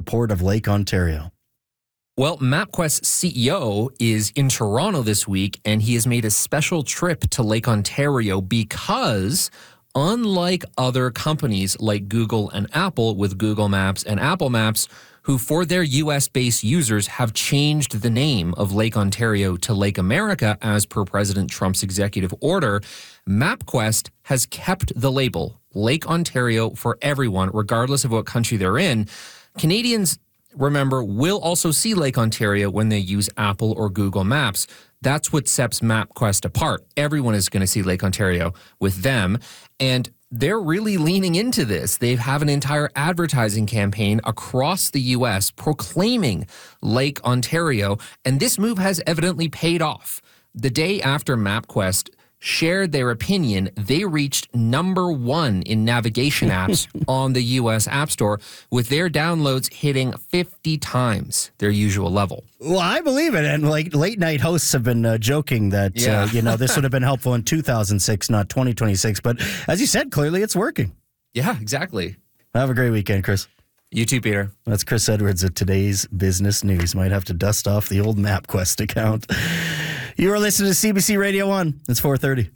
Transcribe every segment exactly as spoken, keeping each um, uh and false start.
Port of Lake Ontario. Well, MapQuest's C E O is in Toronto this week, and he has made a special trip to Lake Ontario because, unlike other companies like Google and Apple with Google Maps and Apple Maps, who for their U S-based users have changed the name of Lake Ontario to Lake America as per President Trump's executive order, MapQuest has kept the label Lake Ontario for everyone, regardless of what country they're in. Canadians, remember, will also see Lake Ontario when they use Apple or Google Maps. That's what sets MapQuest apart. Everyone is going to see Lake Ontario with them, and they're really leaning into this. They have an entire advertising campaign across the U S proclaiming Lake Ontario, and this move has evidently paid off. The day after MapQuest shared their opinion, they reached number one in navigation apps on the U S App Store, with their downloads hitting fifty times their usual level. Well, I believe it. And like late night hosts have been uh, joking that, Yeah. uh, you know, this would have been helpful in two thousand six, not twenty twenty-six. But as you said, clearly it's working. Yeah, exactly. Have a great weekend, Chris. You too, Peter. That's Chris Edwards of Today's Business News. Might have to dust off the old MapQuest account. You are listening to C B C Radio one. It's four thirty.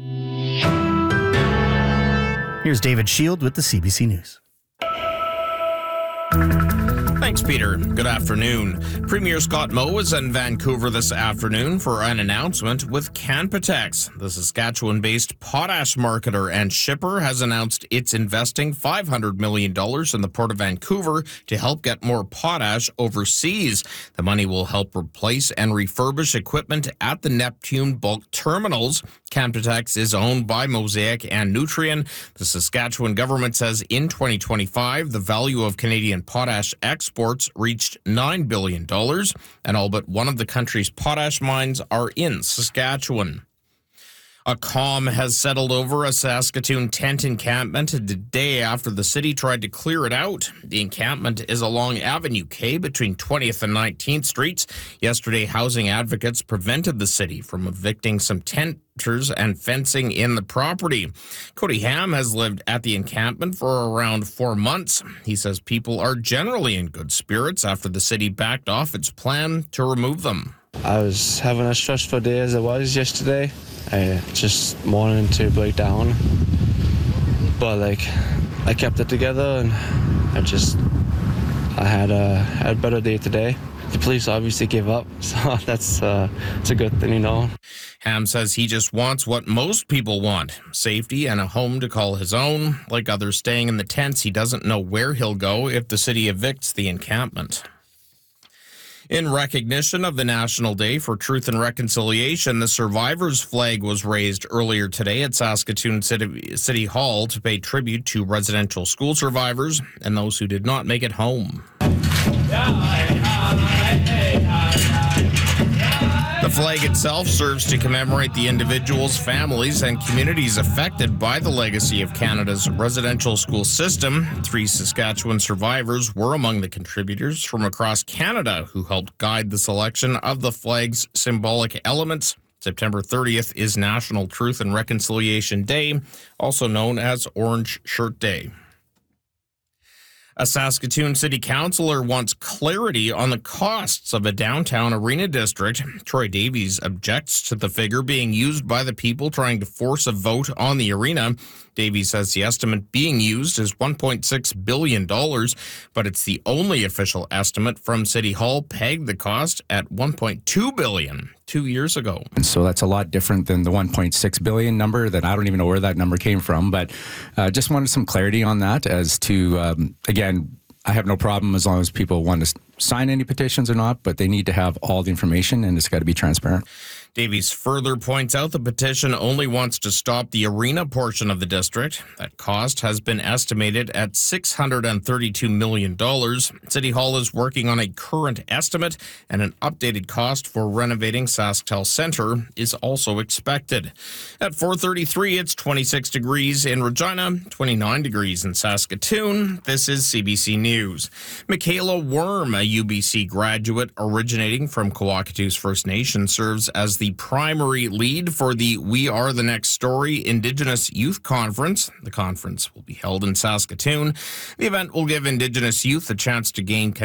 Here's David Shield with the C B C News. Thanks, Peter. Good afternoon. Premier Scott Moe is in Vancouver this afternoon for an announcement with Canpotex. The Saskatchewan-based potash marketer and shipper has announced it's investing five hundred million dollars in the Port of Vancouver to help get more potash overseas. The money will help replace and refurbish equipment at the Neptune bulk terminals. Canpotex is owned by Mosaic and Nutrien. The Saskatchewan government says in twenty twenty-five, the value of Canadian potash exports reached nine billion dollars, and all but one of the country's potash mines are in Saskatchewan. A calm has settled over a Saskatoon tent encampment the day after the city tried to clear it out. The encampment is along Avenue K between twentieth and nineteenth Streets. Yesterday, housing advocates prevented the city from evicting some tenters and fencing in the property. Cody Ham has lived at the encampment for around four months. He says people are generally in good spirits after the city backed off its plan to remove them. I was having a stressful day as it was yesterday. I just wanted to break down, but like I kept it together, and I just I had a had a better day today. The police obviously gave up, so that's uh, it's a good thing, you know. Ham says he just wants what most people want: safety and a home to call his own. Like others staying in the tents, he doesn't know where he'll go if the city evicts the encampment. In recognition of the National Day for Truth and Reconciliation, the Survivors Flag was raised earlier today at Saskatoon City, City Hall to pay tribute to residential school survivors and those who did not make it home. The flag itself serves to commemorate the individuals, families, and communities affected by the legacy of Canada's residential school system. Three Saskatchewan survivors were among the contributors from across Canada who helped guide the selection of the flag's symbolic elements. September thirtieth is National Truth and Reconciliation Day, also known as Orange Shirt Day. A Saskatoon city councillor wants clarity on the costs of a downtown arena district. Troy Davies objects to the figure being used by the people trying to force a vote on the arena. Davies says the estimate being used is one point six billion dollars, but it's the only official estimate from City Hall pegged the cost at one point two billion dollars two years ago. And so that's a lot different than the one point six billion dollars number that I don't even know where that number came from, but uh, just wanted some clarity on that as to, um, again, I have no problem as long as people want to sign any petitions or not, but they need to have all the information and it's got to be transparent. Davies further points out the petition only wants to stop the arena portion of the district. That cost has been estimated at six hundred thirty-two million dollars. City Hall is working on a current estimate, and an updated cost for renovating SaskTel Centre is also expected. At four thirty-three, it's twenty-six degrees in Regina, twenty-nine degrees in Saskatoon. This is C B C News. Michaela Worm, a U B C graduate originating from Kawakatoos First Nation, serves as the primary lead for the We Are the Next Story Indigenous Youth Conference. The conference will be held in Saskatoon. The event will give Indigenous youth a chance to gain